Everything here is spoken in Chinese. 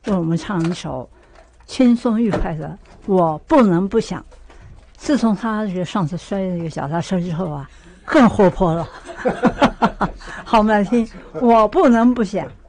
为我们唱一首轻松愉快的《我不能不想》。自从他这个上次摔这个脚踏车之后啊，更活泼了。好，我们来听《我不能不想》。